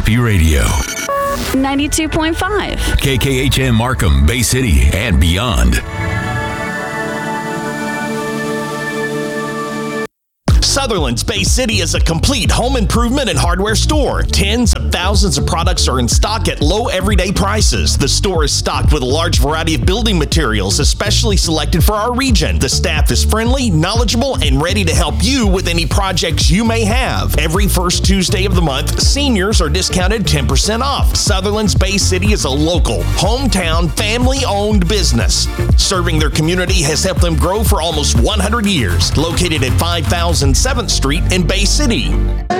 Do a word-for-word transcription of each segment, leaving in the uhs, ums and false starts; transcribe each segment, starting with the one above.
Happy Radio. ninety-two point five. K K H M Markham, Bay City, and beyond. Sutherland's Bay City is a complete home improvement and hardware store. Tens of thousands of products are in stock at low everyday prices. The store is stocked with a large variety of building materials, especially selected for our region. The staff is friendly, knowledgeable, and ready to help you with any projects you may have. Every first Tuesday of the month, seniors are discounted ten percent off. Sutherland's Bay City is a local, hometown, family-owned business. Serving their community has helped them grow for almost one hundred years. Located at five thousand seventh Street in Bay City.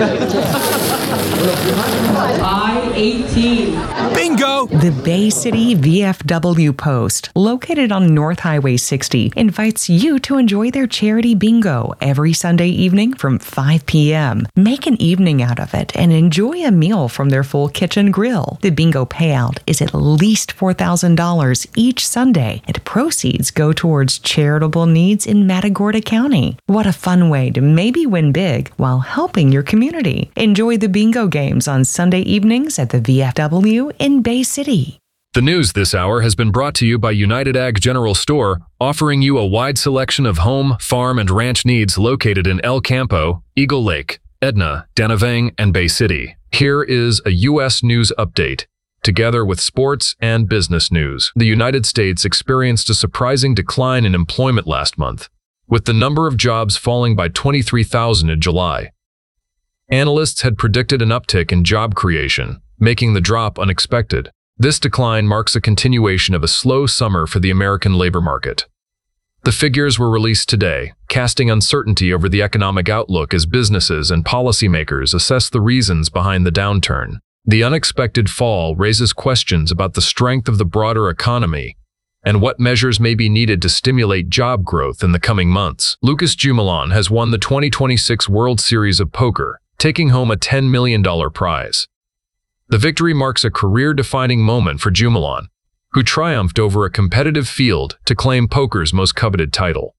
I eighteen. Bingo! The Bay City V F W Post, located on North Highway sixty, invites you to enjoy their charity bingo every Sunday evening from five p.m. Make an evening out of it and enjoy a meal from their full kitchen grill. The bingo payout is at least four thousand dollars each Sunday, and proceeds go towards charitable needs in Matagorda County. What a fun way to maybe win big while helping your community. Enjoy the bingo games on Sunday evenings at the V F W in Bay City. The news this hour has been brought to you by United Ag General Store, offering you a wide selection of home, farm, and ranch needs located in El Campo, Eagle Lake, Edna, Danavang, and Bay City. Here is a U S news update. Together with sports and business news, the United States experienced a surprising decline in employment last month, with the number of jobs falling by twenty-three thousand in July. Analysts had predicted an uptick in job creation, making the drop unexpected. This decline marks a continuation of a slow summer for the American labor market. The figures were released today, casting uncertainty over the economic outlook as businesses and policymakers assess the reasons behind the downturn. The unexpected fall raises questions about the strength of the broader economy and what measures may be needed to stimulate job growth in the coming months. Lucas Jumelon has won the twenty twenty-six World Series of Poker, taking home a ten million dollars prize. The victory marks a career-defining moment for Jumelon, who triumphed over a competitive field to claim poker's most coveted title.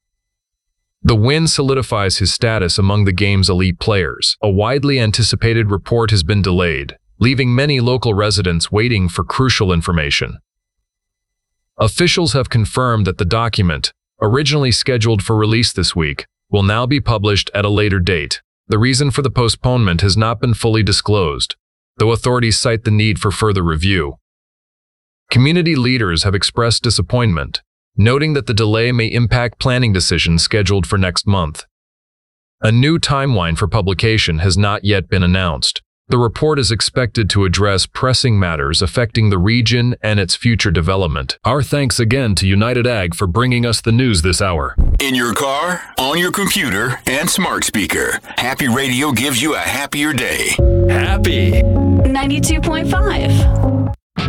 The win solidifies his status among the game's elite players. A widely anticipated report has been delayed, leaving many local residents waiting for crucial information. Officials have confirmed that the document, originally scheduled for release this week, will now be published at a later date. The reason for the postponement has not been fully disclosed, though authorities cite the need for further review. Community leaders have expressed disappointment, noting that the delay may impact planning decisions scheduled for next month. A new timeline for publication has not yet been announced. The report is expected to address pressing matters affecting the region and its future development. Our thanks again to United Ag for bringing us the news this hour. In your car, on your computer, and smart speaker, Happy Radio gives you a happier day. Happy ninety-two point five.